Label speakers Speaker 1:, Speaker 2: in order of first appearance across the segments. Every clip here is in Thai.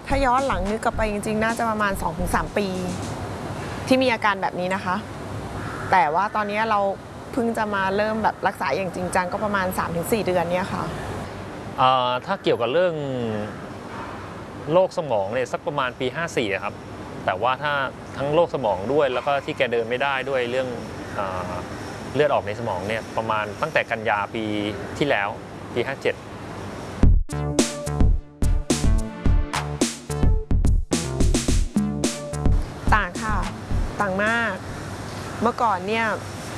Speaker 1: ถ้าย้อนหลังนึกกลับไปจริงๆน่าจะประมาณ 2-3 ปีที่มีอาการแบบนี้นะคะแต่ว่าตอนนี้เราเพิ่งจะมาเริ่มแบบรักษาอย่างจริงจังก็ประมาณ 3-4 เดือนเนี่ยค่ะ
Speaker 2: ถ้าเกี่ยวกับเรื่องโรคสมองเนี่ยสักประมาณปี54ครับแต่ว่าถ้าทั้งโรคสมองด้วยแล้วก็ที่แกเดินไม่ได้ด้วยเรื่องเลือดออกในสมองเนี่ยประมาณตั้งแต่กันยาปีที่แล้วปี57
Speaker 1: ต่างค่ะต่างมากเมื่อก่อนเนี่ย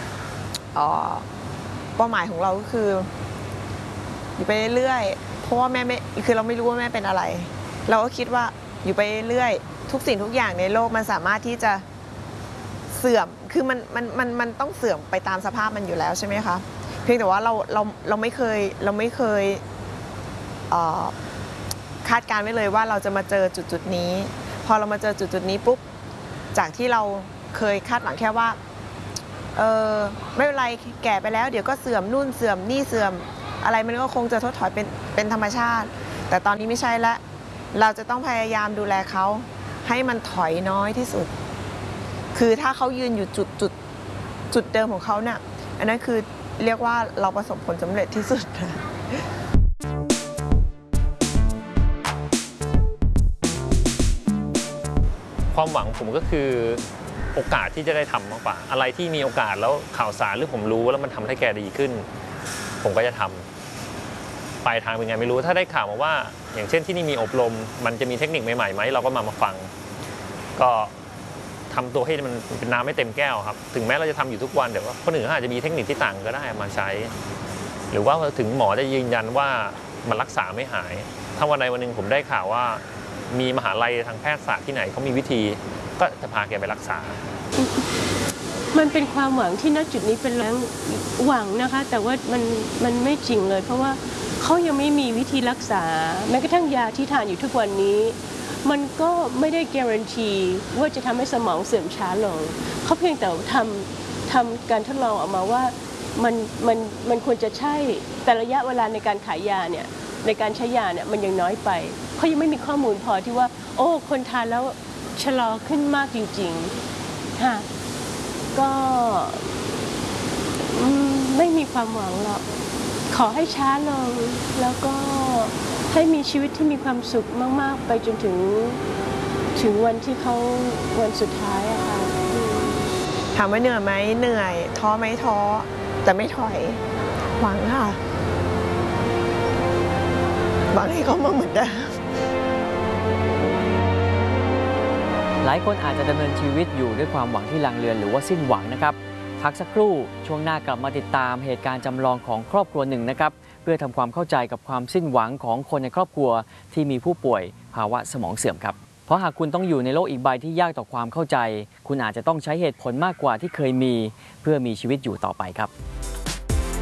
Speaker 1: เป้าหมายของเราก็คืออยู่ไปเรื่อยๆเพราะว่าแม่ไม่คือเราไม่รู้ว่าแม่เป็นอะไรเราก็คิดว่าอยู่ไปเรื่อยทุกสิ่งทุกอย่างในโลกมันสามารถที่จะเสื่อมคือมันต้องเสื่อมไปตามสภาพมันอยู่แล้วใช่ไหมคะเพียงแต่ว่าเราไม่เคยคาดการณ์ไว้เลยว่าเราจะมาเจอจุดนี้พอเรามาเจอจุดนี้ปุ๊บจากที่เราเคยคาดหวังแค่ว่าไม่เป็นไรแก่ไปแล้วเดี๋ยวก็เสื่อมนู่นเสื่อมนี่เสื่อมอะไรมันก็คงจะถดถอยเป็นธรรมชาติแต่ตอนนี้ไม่ใช่ละเราจะต้องพยายามดูแลเขาให้มันถอยน้อยที่สุดคือถ้าเขายืนอยู่จุดเดิมของเขาเนี่ยอันนั้นคือเรียกว่าเราประสบผลสำเร็จที่สุด
Speaker 2: ความหวังผมก็คือโอกาสที่จะได้ทำมากกว่าอะไรที่มีโอกาสแล้วข่าวสารหรือผมรู้แล้วมันทำให้แกดีขึ้นผมก็จะทำปลายทางเป็นไงไม่รู้ถ้าได้ข่าวมาว่าอย่างเช่นที่นี่มีอบรมมันจะมีเทคนิคใหม่ๆไหมเราก็มาฟังก็ทำตัวให้มันเป็นน้ำไม่เต็มแก้วครับถึงแม้เราจะทำอยู่ทุกวันเดี๋ยวว่าคนอื่นอาจจะมีเทคนิคที่ต่างก็ได้มาใช้หรือว่าถึงหมอจะยืนยันว่ามันรักษาไม่หายถ้าวันใดวันหนึ่งผมได้ข่าวว่ามีมหาลัยทางแพทยศาสตร์ที่ไหนเขามีวิธีก็จะพาแกไปรักษา
Speaker 3: มันเป็นความหวังที่ณจุดนี้เป็นแรงหวังนะคะแต่ว่ามันไม่จริงเลยเพราะว่าเขายังไม่มีวิธีรักษาแม้กระทั่งยาที่ทานอยู่ทุกวันนี้มันก็ไม่ได้การันตีว่าจะทำให้สมองเสื่อมช้าลงเขาเพียงแต่ทำการทดลองออกมาว่ามันควรจะใช่แต่ระยะเวลาในการขายยาเนี่ยในการใช้ยาเนี่ยมันยังน้อยไปเขายังไม่มีข้อมูลพอที่ว่าโอ้คนทานแล้วชะลอขึ้นมากจริงๆค่ะก็ไม่มีความหวังหรอกขอให้ช้าลงแล้วก็ให้มีชีวิตที่มีความสุขมากๆไปจนถึงวันที่เขาวันสุดท้ายอะค่ะ
Speaker 1: ถามว่าเหนื่อยไหมเหนื่อยท้อไหมท้อแต่ไม่ถอยหวังค่ะหวังให้เขามาเหมือนเดิม
Speaker 4: หลายคนอาจจะดำเนินชีวิตอยู่ด้วยความหวังที่ลังเลือนหรือว่าสิ้นหวังนะครับพักสักครู่ช่วงหน้ากลับมาติดตามเหตุการณ์จำลองของครอบครัวหนึ่งนะครับเพื่อทำความเข้าใจกับความสิ้นหวังของคนในครอบครัวที่มีผู้ป่วยภาวะสมองเสื่อมครับเพราะหากคุณต้องอยู่ในโลกอีกใบที่ยากต่อความเข้าใจคุณอาจจะต้องใช้เหตุผลมากกว่าที่เคยมีเพื่อมีชีวิตอยู่ต่อไปครับ